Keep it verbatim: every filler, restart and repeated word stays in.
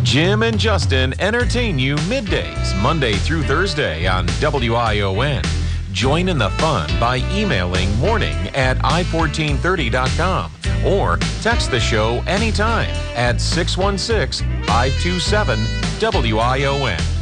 Jim and Justin entertain you middays, Monday through Thursday on W I O N. Join in the fun by emailing morning at i fourteen thirty dot com or text the show anytime at six one six, five two seven, W I O N.